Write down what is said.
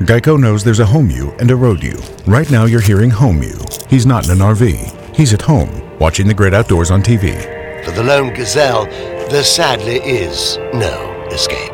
Geico knows there's a home you and a road you. Right now you're hearing home you. He's not in an RV. He's at home, watching the great outdoors on TV. For the lone gazelle, there sadly is no escape.